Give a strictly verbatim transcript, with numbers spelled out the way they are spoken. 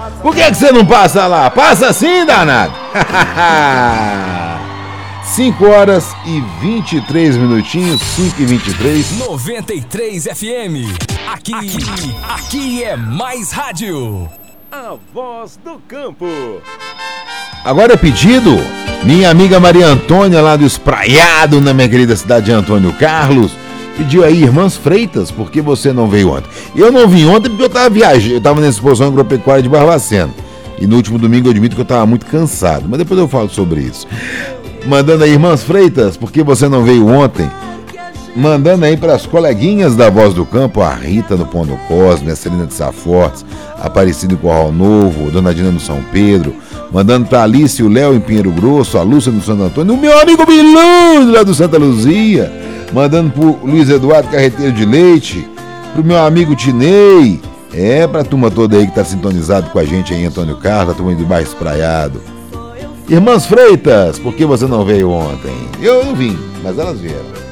Por que, que você não passa lá? Passa sim, danado! cinco horas e vinte e três minutinhos, cinco e vinte e três. noventa e três F M. Aqui, aqui, aqui é mais rádio. A voz do campo. Agora é pedido. Minha amiga Maria Antônia, lá do Espraiado, na minha querida cidade de Antônio Carlos, pediu aí, Irmãs Freitas, por que você não veio ontem? Eu não vim ontem porque eu tava viajando, eu tava na exposição agropecuária de Barbacena. E no último domingo eu admito que eu tava muito cansado, mas depois eu falo sobre isso. Mandando aí, Irmãs Freitas, por que você não veio ontem? Mandando aí para as coleguinhas da Voz do Campo, a Rita no Pão do Cosme, a Celina de Safortes, a Aparecida em Corral Novo, Dona Dina no São Pedro. Mandando para Alice e o Léo em Pinheiro Grosso, a Lúcia no Santo Antônio, o meu amigo Bilu lá do Santa Luzia. Mandando pro Luiz Eduardo Carreteiro de Leite, pro meu amigo Tinei. É, pra turma toda aí que tá sintonizado com a gente aí, Antônio Carlos, a turma do bairro Espraiado. Irmãs Freitas, por que você não veio ontem? Eu não vim, mas elas vieram.